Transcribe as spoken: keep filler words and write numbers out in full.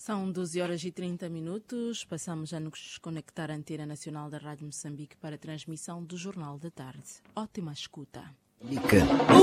São doze horas e trinta minutos. Passamos a nos conectar à Antena Nacional da Rádio Moçambique para a transmissão do Jornal da Tarde. Ótima escuta.